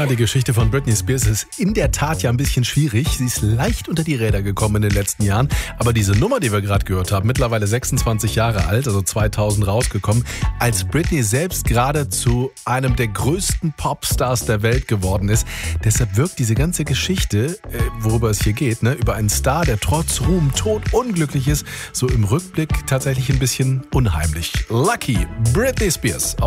Ja, die Geschichte von Britney Spears ist in der Tat ja ein bisschen schwierig. Sie ist leicht unter die Räder gekommen in den letzten Jahren. Aber diese Nummer, die wir gerade gehört haben, mittlerweile 26 Jahre alt, also 2000 rausgekommen, als Britney selbst gerade zu einem der größten Popstars der Welt geworden ist. Deshalb wirkt diese ganze Geschichte, worüber es hier geht, über einen Star, der trotz Ruhm todunglücklich ist, so im Rückblick tatsächlich ein bisschen unheimlich. Lucky, Britney Spears.